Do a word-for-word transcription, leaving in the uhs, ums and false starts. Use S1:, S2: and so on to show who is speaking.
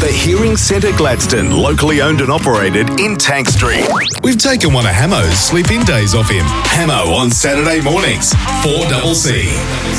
S1: The Hearing Centre Gladstone, locally owned and operated in Tank Street.
S2: We've taken one of Hamo's sleep-in days off him. Hamo on Saturday mornings, four C C.